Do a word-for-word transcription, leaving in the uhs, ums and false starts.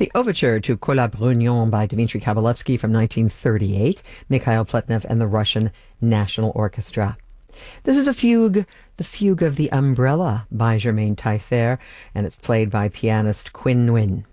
The Overture to Kola Brunion by Dmitri Kabalevsky from nineteen thirty-eight, Mikhail Pletnev and the Russian National Orchestra. This is a fugue, the Fugue of the Umbrella by Germaine Taillefer, and it's played by pianist Quinn Nguyen.